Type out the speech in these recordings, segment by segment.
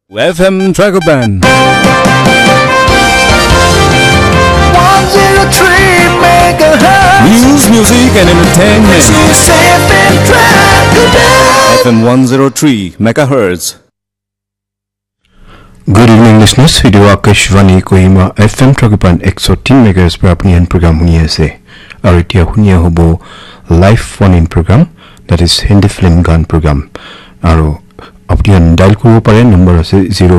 FM Tracker Band 103 megahertz. News, music and entertainment. This is FM Tracker Band. FM 103 megahertz. Good evening listeners, video Akashvani Kohima FM Tracker Band 103 megahertz पर अपनी N programme Hunia से और इतिया हुनिया होबो live phone in programme that is Hindi film gun program और अपनी N dial करो पारे number है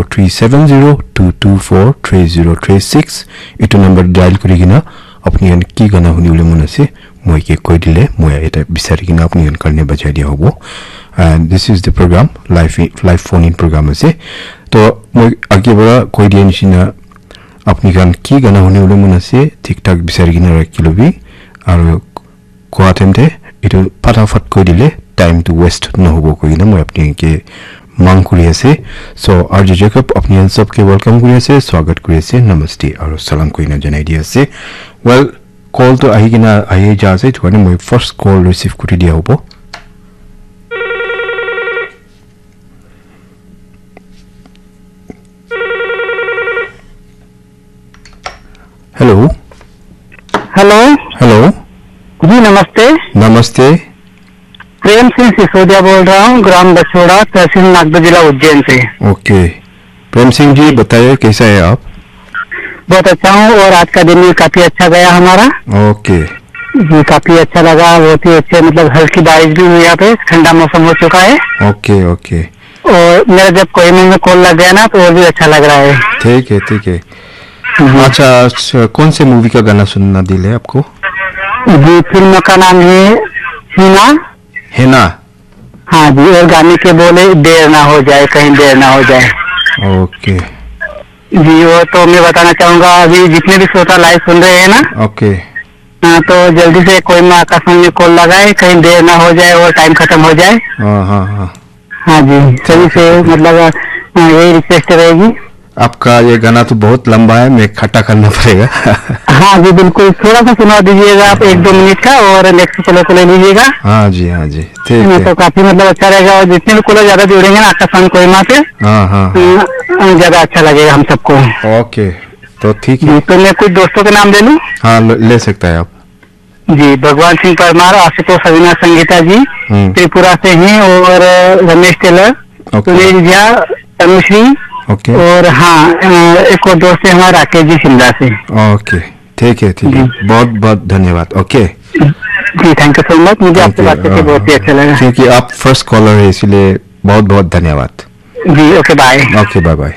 037022433036 इतो नंबर डायल करिगिना अपनी एन की गाना हुनी उले मुना से मोय के कोई दिले मोय एटा बिसारिगिना अपनी एन करने बजा दिया होबो and this is the program live phone in program से तो मैं आगे बड़ा कोई दिया निशिना अपनी गान की गाना होने उले मुना से ठीक ठाक बिसारिगिना रखिलो भी और को आतेंते इतो फटाफट कोई दिले टाइम टू वेस्ट न होबो कोई ना मैं अपनी के मांग करिया से सो आरजे जेकब अपनी एन सब के वेलकम करिया से स्वागत करिया से नमस्ते और सलाम कोई ना जनाई दिया से वेल कॉल तो आहिगिना आइ जा से तो मैं फर्स्ट कॉल रिसीव करि दिया होबो हेलो हेलो हेलो जी नमस्ते नमस्ते प्रेम सिंह सिसोदिया बोल रहा हूँ ग्राम बछोड़ा तहसील नागदा जिला उज्जैन से। ओके प्रेम सिंह जी बताइए कैसा है आप? बहुत अच्छा हूँ और आज का दिन भी काफी अच्छा गया हमारा। ओके जी काफी अच्छा लगा, बहुत ही अच्छे मतलब हल्की बारिश भी हुई यहाँ पे, ठंडा मौसम हो चुका है। ओके ओके और मेरा जब कोई में कॉल लग गया ना तो और भी अच्छा लग रहा है। ठीक है ठीक है। अच्छा कौन से मूवी का गाना सुनना दिल है आपको? जी फिल्म का नाम है हिना। हिना? हाँ जी, और गाने के बोले देर ना हो जाए, कहीं देर ना हो जाए। ओके जी वो तो मैं बताना चाहूंगा अभी जितने भी श्रोता लाइव सुन रहे हैं ना, ओके हाँ तो जल्दी से कोई में आकाशवाणी में कॉल लगाए, कहीं देर ना हो जाए और टाइम खत्म हो जाए। हाँ हाँ हाँ हाँ जी सभी से मतलब यही रिक्वेस्ट रहेगी। आपका ये गाना तो बहुत लंबा है, मैं खट्टा करना पड़ेगा। हाँ जी बिल्कुल, थोड़ा सा सुना दीजिएगा आप 1-2 मिनट का और नेक्स्ट कॉलर को ले लीजिएगा। हाँ जी ठीक है। तो काफी मतलब अच्छा रहेगा और जितने भी कॉलर ज्यादा जुड़ेंगे ना आकाशवाणी कोहिमा से, हाँ हाँ ज्यादा अच्छा लगेगा हम सबको। ओके तो ठीक है। तो मैं कुछ दोस्तों के नाम ले लूँ? हाँ ले सकता है आप। जी भगवान सिंह परमार, आशुतोष अविनाश संगीता जी त्रिपुरा से हैं, और रमेश टेलर, सुनील झा, तनुश्री, ओके और हाँ एक और दोस्त है हमारा राकेश जी शिमला से। ओके ठीक है बहुत बहुत धन्यवाद। Okay ji thank you so much, मुझे आपसे बात करके बहुत ही अच्छा लगा। क्योंकि आप फर्स्ट कॉलर है इसलिए बहुत बहुत धन्यवाद। जी okay bye. Okay bye bye.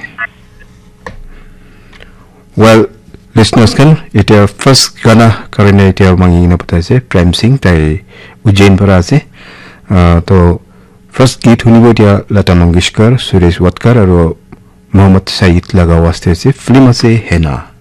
Well listeners can इटा फर्स्ट गाना करने इटा मांगिना पता है प्रेम सिंह ताई उज्जैन पर आसे तो फर्स्ट गीत हुनिबो इटा लता मंगेशकर, सुरेश वाडकर और मोहम्मद सईद लगा वास्ते से फिल्म से है ना।